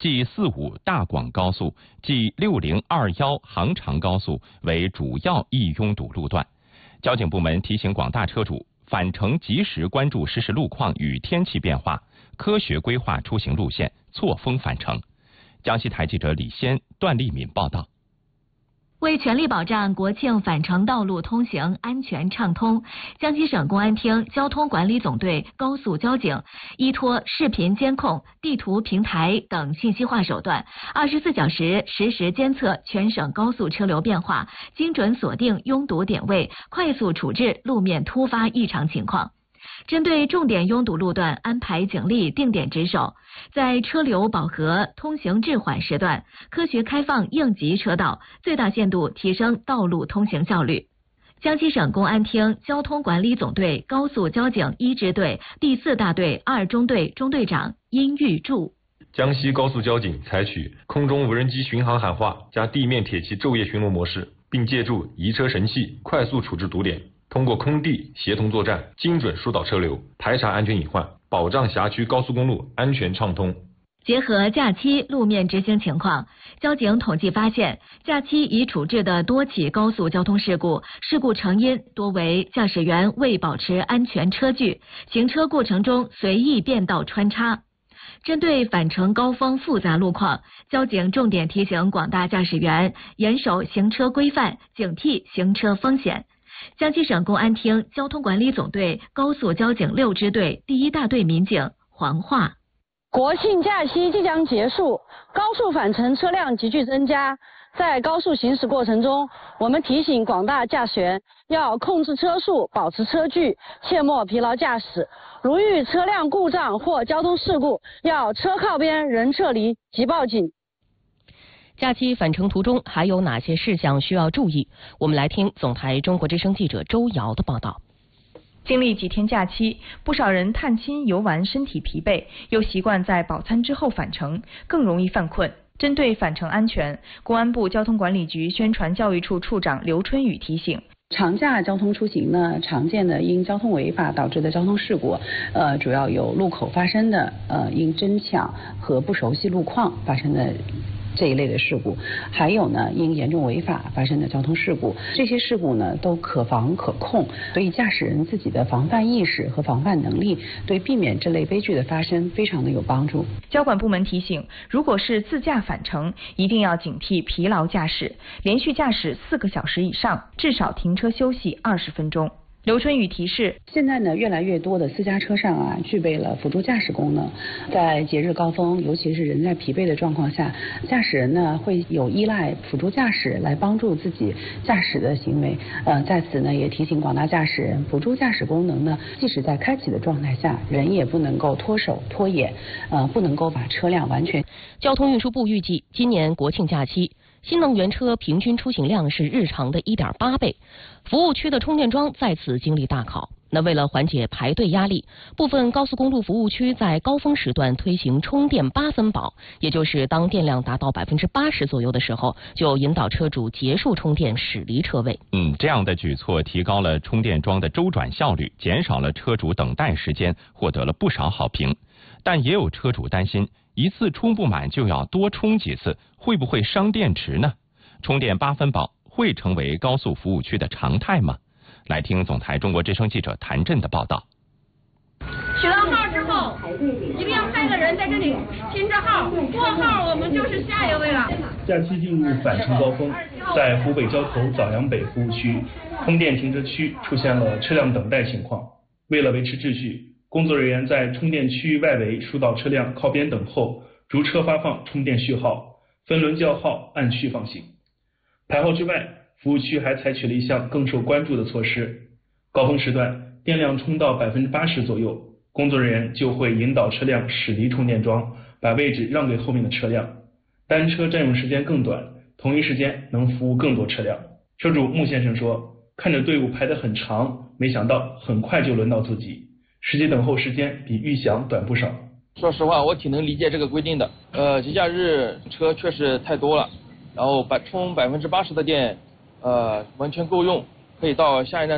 G45大广高速、G6021杭长高速为主要易拥堵路段。交警部门提醒广大车主返程及时关注实时路况与天气变化，科学规划出行路线，错峰返程。江西台记者李先、段丽敏报道。 为全力保障国庆返程道路通行安全畅通，江西省公安厅交通管理总队高速交警依托视频监控、地图平台等信息化手段，24小时实时监测全省高速车流变化，精准锁定拥堵点位，快速处置路面突发异常情况。针对重点拥堵路段安排警力定点值守，在车流饱和、通行滞缓时段，科学开放应急车道，最大限度提升道路通行效率。江西省公安厅交通管理总队高速交警1支队第4大队2中队中队长殷玉柱。 江西高速交警采取空中无人机巡航喊话加地面铁骑昼夜巡逻模式，并借助移车神器快速处置堵点。通过空地协同作战，精准疏导车流，排查安全隐患，保障辖区高速公路安全畅通。 结合假期路面执行情况，交警统计发现，假期已处置的多起高速交通事故，事故成因多为驾驶员未保持安全车距，行车过程中随意变道穿插。针对返程高峰复杂路况，交警重点提醒广大驾驶员严守行车规范，警惕行车风险。江西省公安厅交通管理总队高速交警6支队第1大队民警黄化。 国庆假期即将结束，高速返程车辆急剧增加。在高速行驶过程中，我们提醒广大驾驶员要控制车速，保持车距，切莫疲劳驾驶。如遇车辆故障或交通事故，要车靠边，人撤离，即报警。 假期返程途中还有哪些事项需要注意？我们来听总台中国之声记者周瑶的报道。 经历几天假期，不少人探亲游玩身体疲惫，又习惯在饱餐之后返程，更容易犯困。针对返程安全，公安部交通管理局宣传教育处处长刘春雨提醒。 长假交通出行呢，常见的因交通违法导致的交通事故，主要有路口发生的因争抢和不熟悉路况发生的这一类的事故，还有呢因严重违法发生的交通事故。这些事故呢都可防可控，所以驾驶人自己的防范意识和防范能力对避免这类悲剧的发生非常的有帮助。 交管部门提醒，如果是自驾返程，一定要警惕疲劳驾驶，连续驾驶4个小时以上，至少停车休息20分钟。刘春雨提示， 现在呢，越来越多的私家车上啊，具备了辅助驾驶功能。在节日高峰，尤其是人在疲惫的状况下，驾驶人呢会有依赖辅助驾驶来帮助自己驾驶的行为。在此呢，也提醒广大驾驶人，辅助驾驶功能呢，即使在开启的状态下，人也不能够脱手脱眼，不能够把车辆完全。 交通运输部预计，今年国庆假期，新能源车平均出行量是日常的1.8倍，服务区的充电桩在此经历大考。那为了缓解排队压力，部分高速公路服务区在高峰时段推行充电8分保，也就是当电量达到80%左右的时候，就引导车主结束充电，驶离车位。 这样的举措提高了充电桩的周转效率，减少了车主等待时间，获得了不少好评。但也有车主担心，一次充不满就要多充几次，会不会伤电池呢？充电8分保会成为高速服务区的常态吗？来听总台中国之声记者谭震的报道。 取到号之后，一定要派个人在这里拼着号，过号我们就是下一位了。 假期进入返程高峰，在湖北交头枣阳北服务区，充电停车区出现了车辆等待情况。为了维持秩序，工作人员在充电区域外围疏导车辆靠边等候，逐车发放充电序号，分轮叫号，按序放行。排号之外，服务区还采取了一项更受关注的措施，高峰时段电量充到80%左右，工作人员就会引导车辆驶离充电桩，把位置让给后面的车辆，单车占用时间更短，同一时间能服务更多车辆。车主穆先生说，看着队伍排得很长，没想到很快就轮到自己，实际等候时间比预想短不少。 说实话，我挺能理解这个规定的。节假日车确实太多了，然后充80%的电，完全够用，可以到下一站